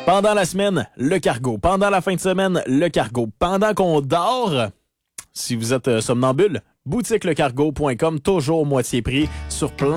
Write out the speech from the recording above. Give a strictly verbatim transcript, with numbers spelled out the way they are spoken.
Pendant la semaine, le cargo. Pendant la fin de semaine, le cargo. Pendant qu'on dort, si vous êtes euh, somnambule, boutique le cargo point com, toujours moitié prix sur plein